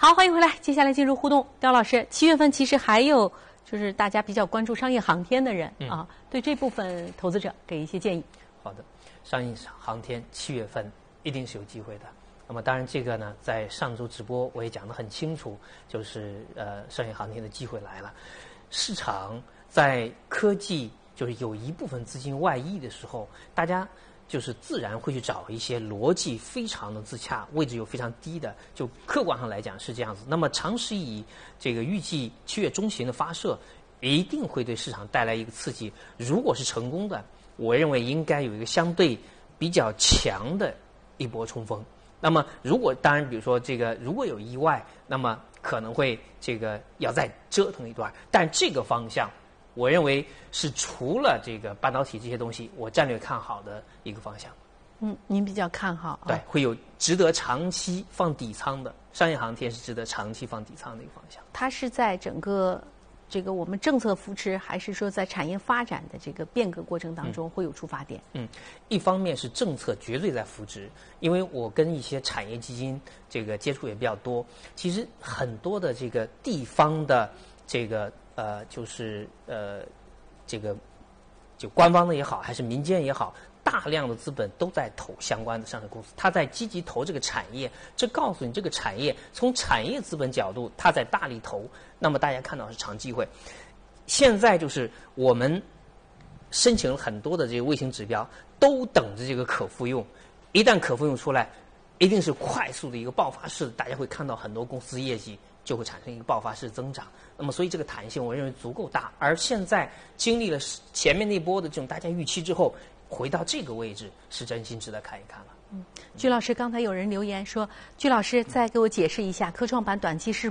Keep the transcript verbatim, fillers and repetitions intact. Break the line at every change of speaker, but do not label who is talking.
好，欢迎回来。接下来进入互动，刁老师，七月份其实还有就是大家比较关注商业航天的人、嗯、啊，对这部分投资者给一些建议。
好的，商业航天七月份一定是有机会的。那么当然这个呢，在上周直播我也讲得很清楚，就是呃商业航天的机会来了。市场在科技就是有一部分资金外溢的时候，大家就是自然会去找一些逻辑非常的自洽、位置又非常低的，就客观上来讲是这样子。那么长时以这个预计七月中旬的发射，一定会对市场带来一个刺激。如果是成功的，我认为应该有一个相对比较强的一波冲锋。那么如果当然比如说这个如果有意外，那么可能会这个要再折腾一段，但这个方向我认为是除了这个半导体这些东西，我战略看好的一个方向。
嗯，您比较看好、啊？
对，会有值得长期放底仓的商业航天是值得长期放底仓的一个方向。
它是在整个这个我们政策扶持，还是说在产业发展的这个变革过程当中会有出发点？
嗯，一方面是政策绝对在扶持，因为我跟一些产业基金这个接触也比较多，其实很多的这个地方的这个呃就是呃这个就官方的也好，还是民间也好，大量的资本都在投相关的上市公司，他在积极投这个产业，这告诉你这个产业从产业资本角度，他在大力投，那么大家看到是长机会。现在就是我们申请了很多的这个卫星指标，都等着这个可复用，一旦可复用出来，一定是快速的一个爆发式，大家会看到很多公司业绩就会产生一个爆发式增长。那么所以这个弹性我认为足够大，而现在经历了前面那波的这种大家预期之后，回到这个位置是真心值得看一看了。
嗯，鞠老师，刚才有人留言说，鞠老师再给我解释一下科创板短期是